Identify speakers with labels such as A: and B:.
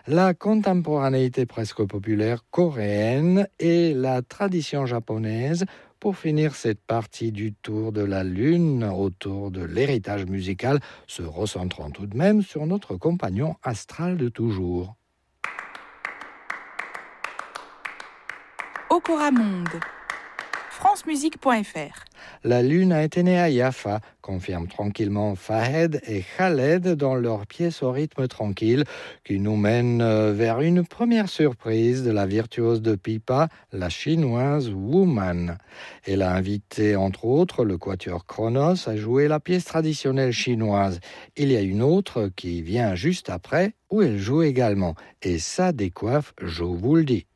A: la contemporanéité presque populaire coréenne et la tradition japonaise pour finir cette partie du tour de la Lune autour de l'héritage musical, se recentrant tout de même sur notre compagnon astral de toujours.
B: Okora Monde, francemusique.fr.
A: La Lune a été née à Jaffa, confirment tranquillement Fahed et Khaled dans leur pièce au rythme tranquille qui nous mène vers une première surprise de la virtuose de pipa, la chinoise Woman. Elle a invité entre autres le quatuor Kronos à jouer la pièce traditionnelle chinoise. Il y a une autre qui vient juste après où elle joue également et ça décoiffe, je vous le dis.